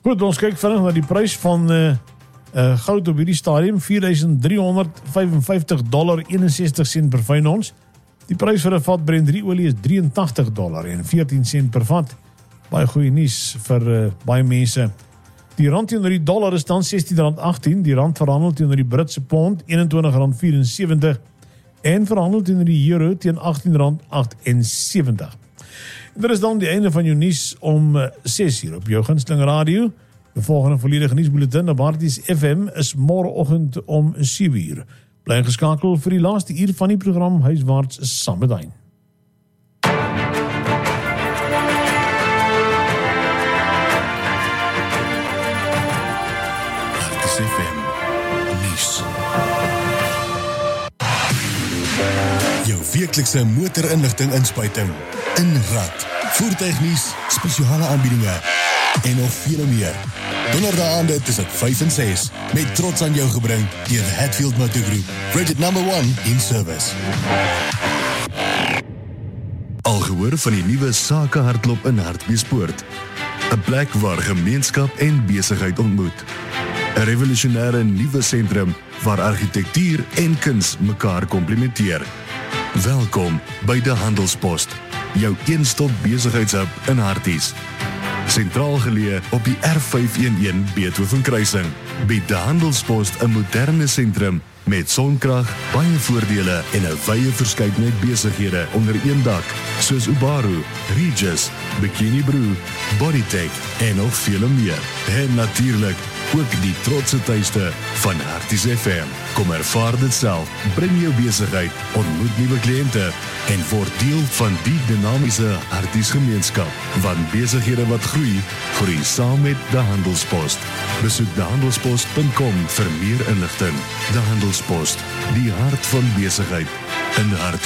Goed, ons kyk vinnig na die prys van goud op hierdie stadium, $4,355.61 per fyn ons. Die prys vir 'n vat Brent olie is $83.14 per vat. Baie goeie nuus vir baie mense. Die rand teenoor die dollar is dan R16.18, die rand verhandel teenoor die Britse pond R21.74 en verhandel teenoor die euro teen R18.78. Dit is dan die einde van jou nuus om 6 uur op jou gunsteling radio. Die volgende volledige nuusbulletin op Harties FM is môreoggend om 7 uur. Bly geskakel vir die laaste uur van die program Huiswaarts saam met Hein. Harties FM nuus. Jou weeklikse motorinligting inspuiting. Inrad, voertuignuus, spesiale aanbiedinge en nog veel meer. Donderdaande tussen 5 en 6 met trots aan jou gebring deur Hatfield Motor Group, rated number 1 in service. Al gehoor van die nuwe sakehardloop in Hartbeespoort, 'n plek waar gemeenskap en besigheid ontmoet. 'n revolusionêre nuwe sentrum waar argitektuur en kuns mekaar komplementeer. Welkom by De Handelspost, jou een-stop besigheidshub in Harties. Sentraal geleë op die R511 Beethoven kruising, bied De Handelspost 'n moderne sentrum met sonkrag, baie voordele en 'n wye verskeidenheid besighede onder een dak, soos Ubaru, Regis, Bikini Brew, Bodytech en nog veel meer. En natuurlik ook die trotse tuiste van Harties FM. Kom ervaar dit self, bring jou besigheid, ontmoet nuwe kliënte en word deel van die dinamiese Harties gemeenskap. Want besighede wat groei, groei saam met De Handelspost. Besoek dehandelspost.com vir meer inligting. De Handelspost, die hart van besigheid in Harties.